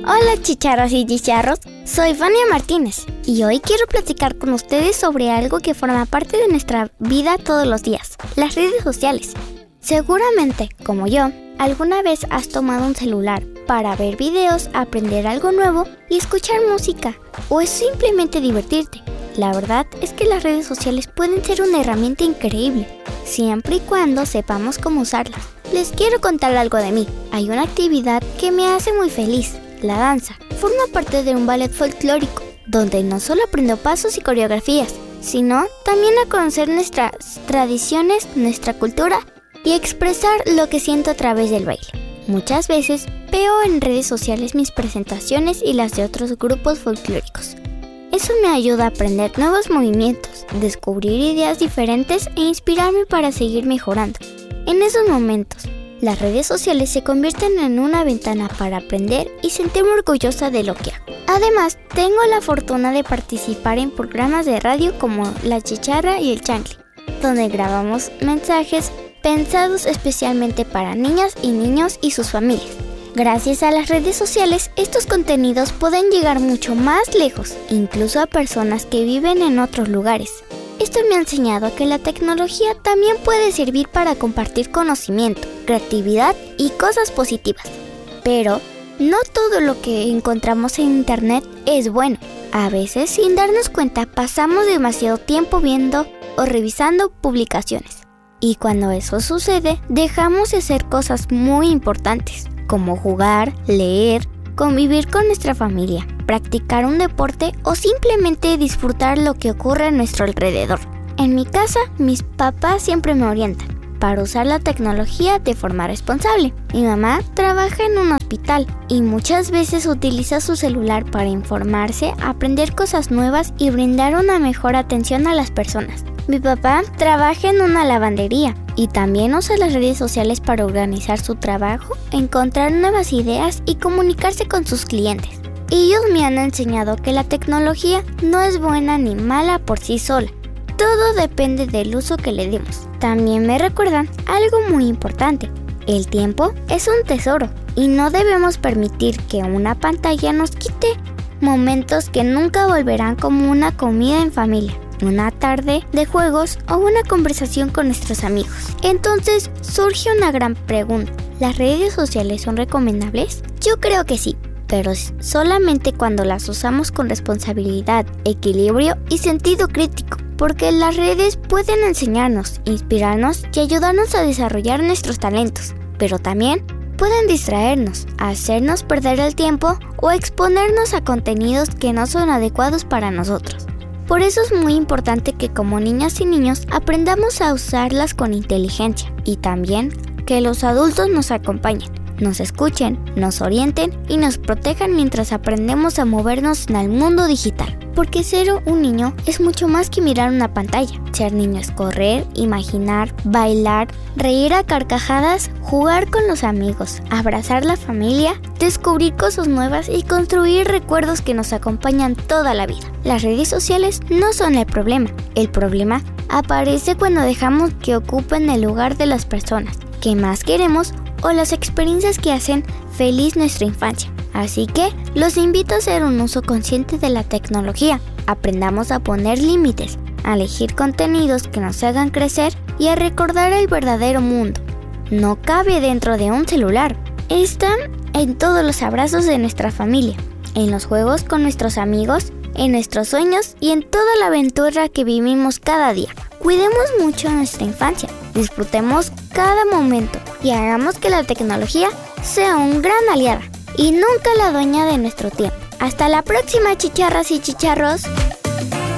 Hola chicharras y chicharros, soy Vania Martínez y hoy quiero platicar con ustedes sobre algo que forma parte de nuestra vida todos los días, las redes sociales. Seguramente, como yo, alguna vez has tomado un celular para ver videos, aprender algo nuevo y escuchar música, o es simplemente divertirte. La verdad es que las redes sociales pueden ser una herramienta increíble, siempre y cuando sepamos cómo usarlas. Les quiero contar algo de mí. Hay una actividad que me hace muy feliz, la danza. Forma parte de un ballet folclórico, donde no solo aprendo pasos y coreografías, sino también a conocer nuestras tradiciones, nuestra cultura y expresar lo que siento a través del baile. Muchas veces veo en redes sociales mis presentaciones y las de otros grupos folclóricos. Eso me ayuda a aprender nuevos movimientos, descubrir ideas diferentes e inspirarme para seguir mejorando. En esos momentos, las redes sociales se convierten en una ventana para aprender y sentirme orgullosa de lo que hago. Además, tengo la fortuna de participar en programas de radio como La Chicharra y El Chancli, donde grabamos mensajes pensados especialmente para niñas y niños y sus familias. Gracias a las redes sociales, estos contenidos pueden llegar mucho más lejos, incluso a personas que viven en otros lugares. Esto me ha enseñado que la tecnología también puede servir para compartir conocimiento, creatividad y cosas positivas. Pero no todo lo que encontramos en internet es bueno. A veces, sin darnos cuenta, pasamos demasiado tiempo viendo o revisando publicaciones. Y cuando eso sucede, dejamos de hacer cosas muy importantes, como jugar, leer, convivir con nuestra familia, practicar un deporte o simplemente disfrutar lo que ocurre a nuestro alrededor. En mi casa, mis papás siempre me orientan para usar la tecnología de forma responsable. Mi mamá trabaja en un hospital y muchas veces utiliza su celular para informarse, aprender cosas nuevas y brindar una mejor atención a las personas. Mi papá trabaja en una lavandería y también usa las redes sociales para organizar su trabajo, encontrar nuevas ideas y comunicarse con sus clientes. Ellos me han enseñado que la tecnología no es buena ni mala por sí sola. Todo depende del uso que le demos. También me recuerdan algo muy importante. El tiempo es un tesoro y no debemos permitir que una pantalla nos quite momentos que nunca volverán, como una comida en familia, una tarde de juegos o una conversación con nuestros amigos. Entonces surge una gran pregunta. ¿Las redes sociales son recomendables? Yo creo que sí, pero solamente cuando las usamos con responsabilidad, equilibrio y sentido crítico. Porque las redes pueden enseñarnos, inspirarnos y ayudarnos a desarrollar nuestros talentos, pero también pueden distraernos, hacernos perder el tiempo o exponernos a contenidos que no son adecuados para nosotros. Por eso es muy importante que como niñas y niños aprendamos a usarlas con inteligencia y también que los adultos nos acompañen, nos escuchen, nos orienten y nos protejan mientras aprendemos a movernos en el mundo digital. Porque ser un niño es mucho más que mirar una pantalla. Ser niño es correr, imaginar, bailar, reír a carcajadas, jugar con los amigos, abrazar la familia, descubrir cosas nuevas y construir recuerdos que nos acompañan toda la vida. Las redes sociales no son el problema. El problema aparece cuando dejamos que ocupen el lugar de las personas que más queremos o las experiencias que hacen feliz nuestra infancia. Así que los invito a hacer un uso consciente de la tecnología. Aprendamos a poner límites, a elegir contenidos que nos hagan crecer y a recordar el verdadero mundo. No cabe dentro de un celular. Está en todos los abrazos de nuestra familia, en los juegos con nuestros amigos, en nuestros sueños y en toda la aventura que vivimos cada día. Cuidemos mucho nuestra infancia, disfrutemos cada momento y hagamos que la tecnología sea un gran aliada y nunca la dueña de nuestro tiempo. Hasta la próxima, chicharras y chicharros.